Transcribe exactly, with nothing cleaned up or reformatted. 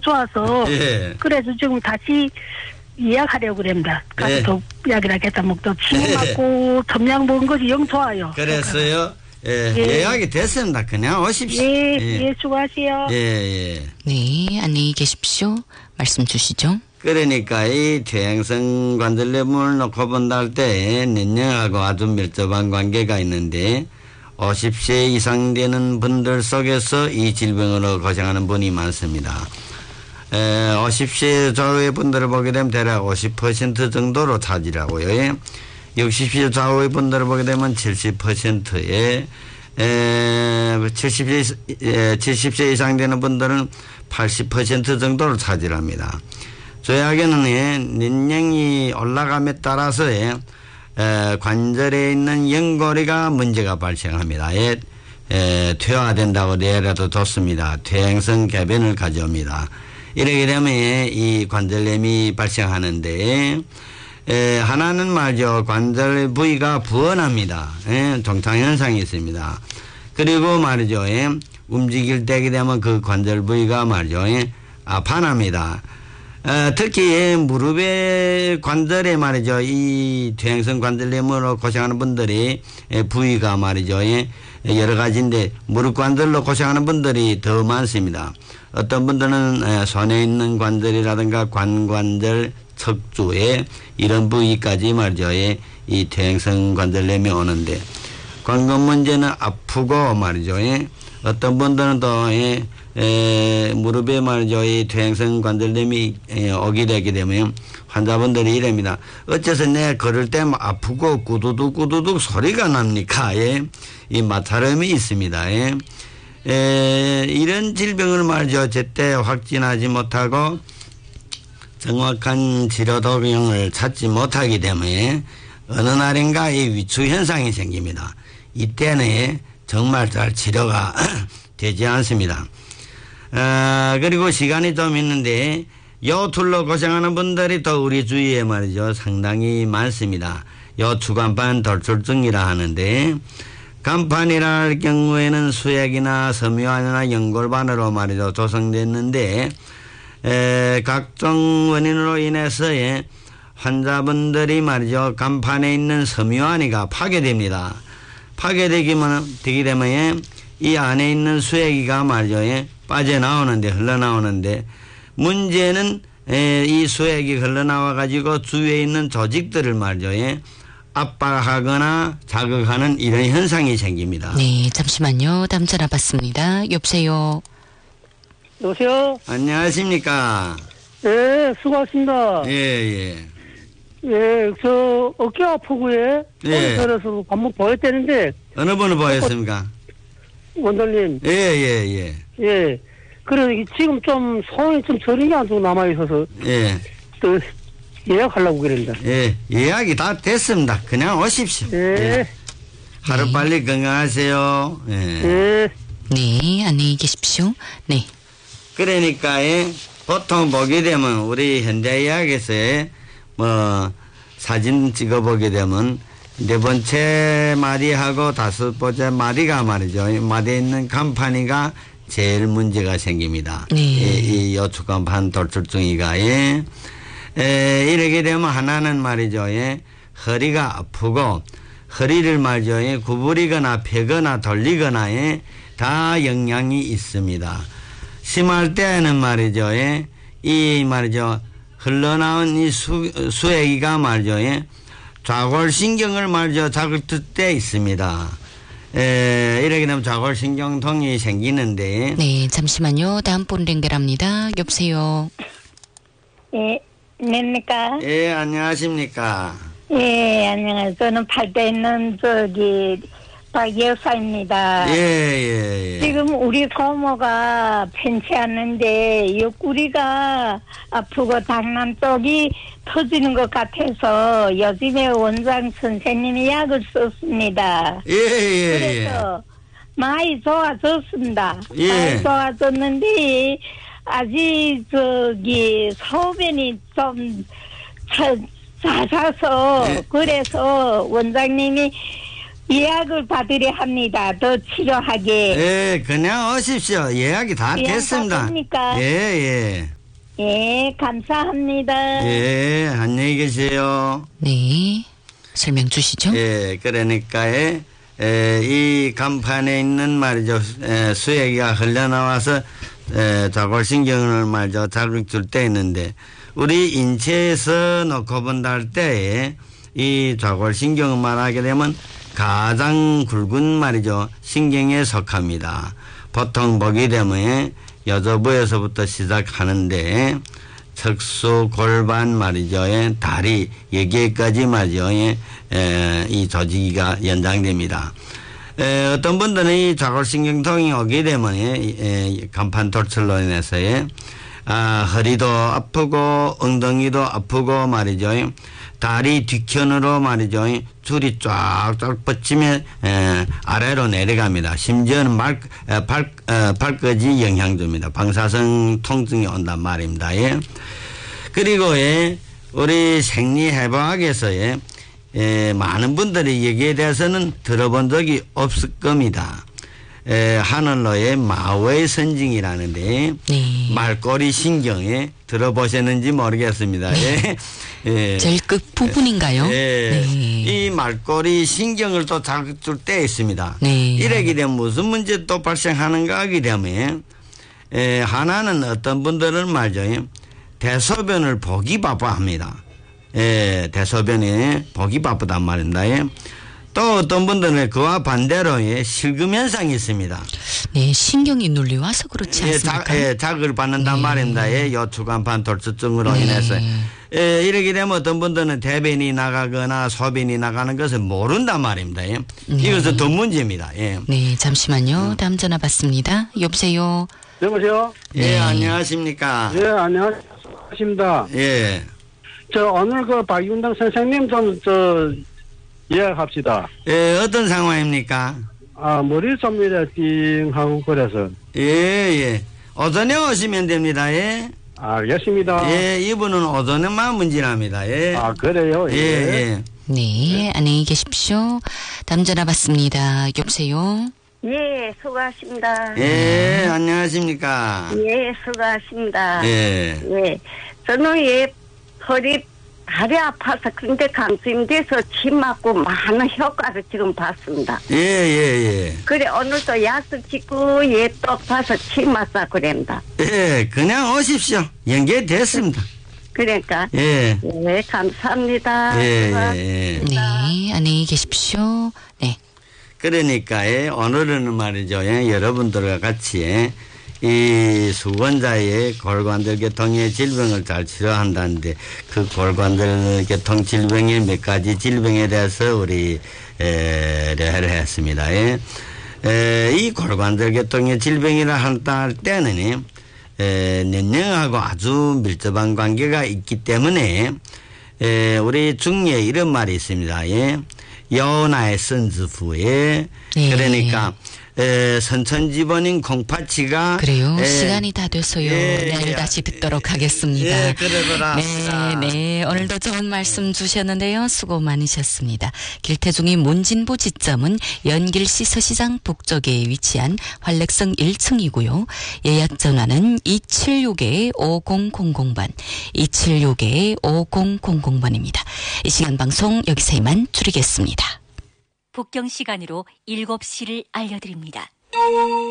좋아서 예. 그래서 지금 다시 예약하려고 그럽니다. 가서 예. 더 예약이라겠다 먹도 치료 예. 맞고 점양 먹은 것이 영 좋아요. 그랬어요. 예, 예. 예약이 됐습니다. 그냥 오십시오. 예, 예, 예, 수고하세요. 예, 예. 네, 안녕히 계십시오. 말씀 주시죠. 그러니까 이 퇴행성 관절염을 놓고 본다 할 때年齢하고 아주 밀접한 관계가 있는데 오십 세 이상 되는 분들 속에서 이 질병으로 고생하는 분이 많습니다. 에, 오십 세 좌우의 분들을 보게 되면 대략 오십 퍼센트 정도로 차지하고요. 육십 세 좌우의 분들을 보게 되면 칠십 퍼센트에 에, 칠십 세, 에, 칠십 세 이상 되는 분들은 팔십 퍼센트 정도를 차지합니다. 저약에는年齢이 올라감에 따라서 에, 관절에 있는 연골이가 문제가 발생합니다. 에, 에, 퇴화된다고 내라도 좋습니다. 퇴행성 개변을 가져옵니다. 이렇게 되면 이 관절염이 발생하는데 에, 하나는 말이죠. 관절 부위가 부어납니다. 에, 동상현상이 있습니다. 그리고 말이죠. 에, 움직일 때게 되면 그 관절 부위가 말이죠. 에, 아파납니다. 어, 특히 무릎의 관절에 말이죠. 이 퇴행성 관절염으로 고생하는 분들이 부위가 말이죠. 여러 가지인데 무릎 관절로 고생하는 분들이 더 많습니다. 어떤 분들은 손에 있는 관절이라든가 관관절, 척추에 이런 부위까지 말이죠. 이 퇴행성 관절염이 오는데 관건 문제는 아프고 말이죠. 어떤 분들은 또 에, 무릎에 말이죠. 이 퇴행성 관절염이 에, 오게 되게 되면 환자분들이 이럽니다. 어째서 내 걸을 때 아프고 꾸두둑 꾸두둑 소리가 납니까? 예? 이 마찰음이 있습니다. 예? 에, 이런 질병을 말이죠. 제때 확진하지 못하고 정확한 치료 도경을 찾지 못하기 때문에 어느 날인가 이 위축 현상이 생깁니다. 이때는 정말 잘 치료가 되지 않습니다. 어, 그리고 시간이 좀 있는데 요 둘로 고생하는 분들이 또 우리 주위에 말이죠. 상당히 많습니다. 요 추간판 돌출증이라 하는데 간판이라 할 경우에는 수액이나 섬유환이나 연골반으로 말이죠. 조성됐는데 에, 각종 원인으로 인해서 예, 환자분들이 말이죠. 간판에 있는 섬유환이가 파괴됩니다. 파괴되기만 되게 되면 예, 이 안에 있는 수액이가 말이죠. 예, 빠져나오는데 흘러나오는데 문제는 에, 이 수액이 흘러나와 가지고 주위에 있는 조직들을 말이죠. 예, 압박하거나 자극하는 이런 현상이 생깁니다. 네, 잠시만요. 다음 전화 받습니다. 여보세요. 여보세요? 안녕하십니까? 예, 수고하십니다. 예, 예. 예, 저 어깨 아프고요. 예. 그래서 한번 보였다는데 어느 분을 보였습니까? 원장님. 예, 예, 예. 예. 그래 지금 좀 손이 좀 저림이 안 좋고 남아 있어서 예. 또 예약하려고 그랬다. 예, 예약이 다 됐습니다. 그냥 오십시오. 예. 예. 하루 네. 빨리 건강하세요. 예. 예. 네, 안녕히 계십시오. 네. 그러니까 예, 보통 보게 되면 우리 현대의학에서 뭐 사진 찍어보게 되면 네 번째 마디하고 다섯 번째 마디가 말이죠. 마디에 있는 간판이가 제일 문제가 생깁니다. 네. 이, 이 요추간판 돌출증이가 예. 에, 이렇게 되면 하나는 말이죠. 예, 허리가 아프고 허리를 말이죠. 예, 구부리거나 펴거나 돌리거나 예, 다 영향이 있습니다. 심할 때는 말이죠. 예, 이 말이죠. 흘러나온 이 수, 수액이가 말이죠. 예, 좌골신경을 말이죠. 자극할 때 있습니다. 에, 이렇게 되면 좌골신경통이 생기는데. 네, 잠시만요. 다음 분 연결합니다. 여보세요. 예, 뭡니까? 예, 안녕하십니까. 예, 안녕하세요. 저는 팔도에 있는 저기 박 여사입니다. 예, 예, 예. 지금 우리 고모가 편치않는데 옆구리가 아프고 당난 쪽이 터지는 것 같아서 요즘에 원장 선생님이 약을 썼습니다. 예, 예, 그래서 많이 좋아졌습니다. 예. 많이 좋아졌는데 아직 저기 소변이 좀 차, 잦아서 예. 그래서 원장님이 예약을 받으려 합니다. 더 치료하게. 예, 그냥 오십시오. 예약이 다 예약 됐습니다. 받습니까? 예, 예. 예, 감사합니다. 예, 안녕히 계세요. 네. 설명 주시죠. 예, 그러니까 에, 이 간판에 있는 말이죠. 에, 수액이 흘러나와서 에, 좌골신경을 말이죠. 자극 줄 때 있는데 우리 인체에서 놓고 본다 할 때에 이 좌골신경을 말하게 되면 가장 굵은 말이죠. 신경에 속합니다. 보통 보게 되면 여저부에서부터 시작하는데 척수, 골반 말이죠. 다리, 여기까지 말이죠. 에, 이 조직이 연장됩니다. 에, 어떤 분들은 이 좌골신경통이 오게 되면 에, 간판 돌출로 인해서 아, 허리도 아프고 엉덩이도 아프고 말이죠. 다리 뒤편으로 말이죠. 줄이 쫙쫙 뻗치면 에, 아래로 내려갑니다. 심지어는 말, 에, 발, 에, 발까지 영향 줍니다. 방사성 통증이 온단 말입니다. 예. 그리고 예, 우리 생리해부학에서 예, 예, 많은 분들이 여기에 대해서는 들어본 적이 없을 겁니다. 에, 하늘로의 마웨이 선징이라는데 네. 말꼬리 신경에 들어보셨는지 모르겠습니다. 예. 예. 제일 끝 부분인가요? 예. 네. 이 말꼬리 신경을 또 자극 줄 때 있습니다. 네. 이러게 되면 무슨 문제 또 발생하는가 하게 되면 에, 하나는 어떤 분들은 말이죠. 대소변을 보기 바빠합니다. 예, 대소변이 보기 바쁘단 말입니다. 예. 또 어떤 분들은 그와 반대로 예, 실금 현상이 있습니다. 네, 신경이 눌려와서 그렇지 예, 않습니까? 자, 예, 자극을 받는단 네. 말입니다. 예, 요추간판 돌출증으로 네. 인해서. 예, 이렇게 되면 어떤 분들은 대변이 나가거나 소변이 나가는 것을 모른단 말입니다. 예. 네. 이것은 더 문제입니다. 예. 네, 잠시만요. 음. 다음 전화 받습니다. 여보세요. 여보세요? 예, 네. 안녕하십니까. 예, 안녕하십니다. 예. 저 오늘 그 박윤당 선생님 좀 저 이야기합시다. 예, 어떤 상황입니까? 아, 머리 좀 이래 띵하고 그래서. 예, 예. 오전에 오시면 됩니다. 예. 알겠습니다. 예, 이분은 오전에만 문진합니다. 예. 아, 그래요? 예, 예. 네, 안녕히 계십시오. 다음 전화 받습니다. 여보세요. 예, 수고하십니다. 예, 안녕하십니까. 예, 수고하십니다. 예. 예, 저는 예, 허리, 다리 아파서 근데 강수임돼서 침 맞고 많은 효과를 지금 봤습니다. 예, 예, 예. 그래, 오늘도 약속 짓고 예, 또 봐서 침 맞자 그랬다. 예, 그냥 오십시오. 연결됐습니다. 그러니까. 예. 예, 감사합니다. 예, 예, 예. 네, 안녕히 계십시오. 네. 그러니까, 예, 오늘은 말이죠. 예, 여러분들과 같이, 예, 이 수건자의 골관절계통의 질병을 잘 치료한다는데 그 골관절계통 질병의 몇 가지 질병에 대해서 우리 에, 례를 했습니다. 예. 에, 이 골관절계통의 질병이라 할 때는 에,年龄하고 아주 밀접한 관계가 있기 때문에 에, 우리 중에 이런 말이 있습니다. 예. 여나의 선즈후에 네. 그러니까 에, 선천지번인 콩팥치가 그래요. 에, 시간이 다 돼서요. 예, 내일 예. 다시 듣도록 하겠습니다. 예, 그러더라. 네, 네. 오늘도 좋은 말씀 주셨는데요. 수고 많으셨습니다. 길태중이 문진보 지점은 연길시 서시장 북쪽에 위치한 활력성 일 층이고요. 예약 전화는 이칠육 오공공공 번, 이칠육 오공공공 번입니다. 이 시간 방송 여기서 이만 줄이겠습니다. 북경 시간으로 일곱 시를 알려드립니다.